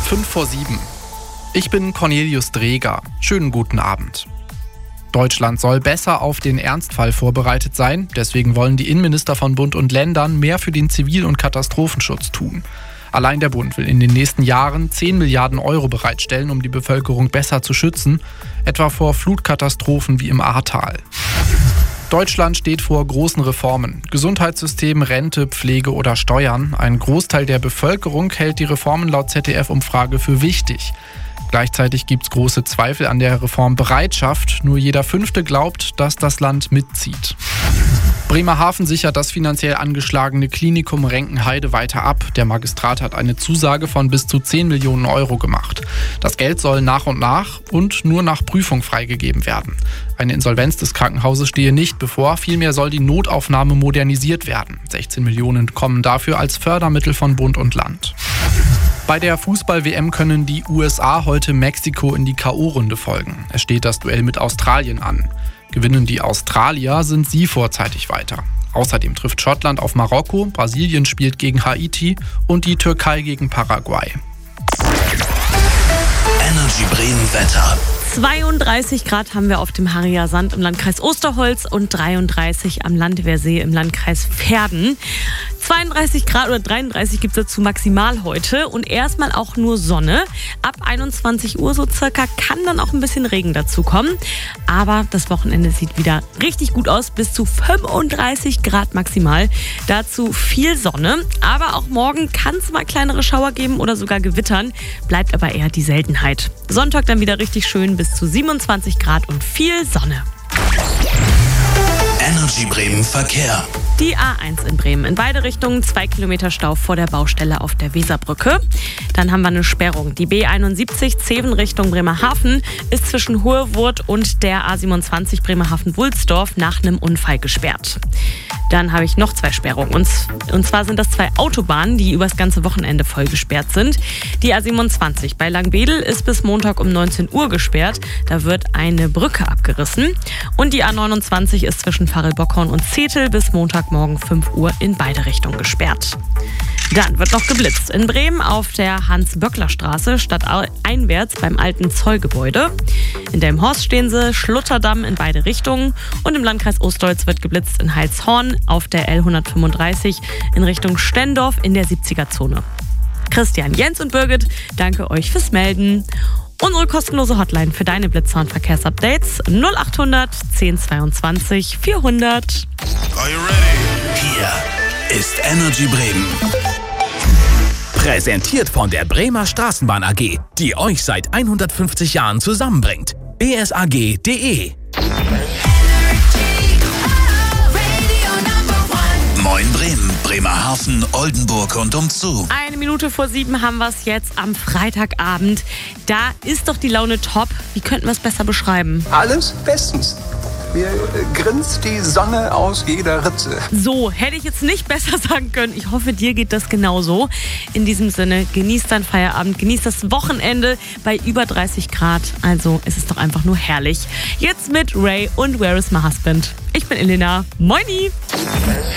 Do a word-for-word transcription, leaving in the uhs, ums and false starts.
fünf vor sieben. Ich bin Cornelius Dreger. Schönen guten Abend. Deutschland soll besser auf den Ernstfall vorbereitet sein. Deswegen wollen die Innenminister von Bund und Ländern mehr für den Zivil- und Katastrophenschutz tun. Allein der Bund will in den nächsten Jahren zehn Milliarden Euro bereitstellen, um die Bevölkerung besser zu schützen, etwa vor Flutkatastrophen wie im Ahrtal. Deutschland steht vor großen Reformen. Gesundheitssystem, Rente, Pflege oder Steuern. Ein Großteil der Bevölkerung hält die Reformen laut Z D F-Umfrage für wichtig. Gleichzeitig gibt es große Zweifel an der Reformbereitschaft. Nur jeder Fünfte glaubt, dass das Land mitzieht. Bremerhaven sichert das finanziell angeschlagene Klinikum Renkenheide weiter ab. Der Magistrat hat eine Zusage von bis zu zehn Millionen Euro gemacht. Das Geld soll nach und nach und nur nach Prüfung freigegeben werden. Eine Insolvenz des Krankenhauses stehe nicht bevor, vielmehr soll die Notaufnahme modernisiert werden. sechzehn Millionen kommen dafür als Fördermittel von Bund und Land. Bei der Fußball-W M können die U S A heute Mexiko in die K O-Runde folgen. Es steht das Duell mit Australien an. Gewinnen die Australier, sind sie vorzeitig weiter. Außerdem trifft Schottland auf Marokko, Brasilien spielt gegen Haiti und die Türkei gegen Paraguay. Energy Bremen Wetter. zweiunddreißig Grad haben wir auf dem Harrier Sand im Landkreis Osterholz und dreiunddreißig am Landwehrsee im Landkreis Verden. zweiunddreißig Grad oder dreiunddreißig gibt es dazu maximal heute und erstmal auch nur Sonne. Ab einundzwanzig Uhr so circa kann dann auch ein bisschen Regen dazu kommen. Aber das Wochenende sieht wieder richtig gut aus, bis zu fünfunddreißig Grad maximal. Dazu viel Sonne, aber auch morgen kann es mal kleinere Schauer geben oder sogar Gewittern. Bleibt aber eher die Seltenheit. Sonntag dann wieder richtig schön, bis zu siebenundzwanzig Grad und viel Sonne. Energy Bremen Verkehr. Die A eins in Bremen. In beide Richtungen zwei Kilometer Stau vor der Baustelle auf der Weserbrücke. Dann haben wir eine Sperrung. Die B einundsiebzig Zeven Richtung Bremerhaven ist zwischen Hohewurth und der A siebenundzwanzig Bremerhaven-Wulsdorf nach einem Unfall gesperrt. Dann habe ich noch zwei Sperrungen. Und, und zwar sind das zwei Autobahnen, die übers ganze Wochenende voll gesperrt sind. Die A siebenundzwanzig bei Langbedel ist bis Montag um neunzehn Uhr gesperrt. Da wird eine Brücke abgerissen. Und die A neunundzwanzig ist zwischen Farel-Bockhorn und Zetel bis Montagmorgen fünf Uhr in beide Richtungen gesperrt. Dann wird noch geblitzt. In Bremen auf der Hans-Böckler-Straße stadteinwärts beim alten Zollgebäude. In Delmenhorst stehen sie, Schlutterdamm in beide Richtungen. Und im Landkreis Ostholz wird geblitzt in Heilshorn auf der L hundertfünfunddreißig in Richtung Stendorf in der siebziger-Zone. Christian, Jens und Birgit, danke euch fürs Melden. Unsere kostenlose Hotline für deine Blitzer- und Verkehrsupdates null achthundert zehn zweiundzwanzig vierhundert. Are you ready? Hier ist Energy Bremen. Präsentiert von der Bremer Straßenbahn A G, die euch seit hundertfünfzig Jahren zusammenbringt. b s a g punkt d e Moin Bremen, Bremerhaven, Oldenburg und umzu. Eine Minute vor sieben haben wir es jetzt am Freitagabend. Da ist doch die Laune top. Wie könnten wir es besser beschreiben? Alles bestens. Mir äh, grinst die Sonne aus jeder Ritze. So, hätte ich jetzt nicht besser sagen können. Ich hoffe, dir geht das genauso. In diesem Sinne, genießt deinen Feierabend, genießt das Wochenende bei über dreißig Grad. Also, es ist doch einfach nur herrlich. Jetzt mit Ray und Where is my husband? Ich bin Elena. Moini!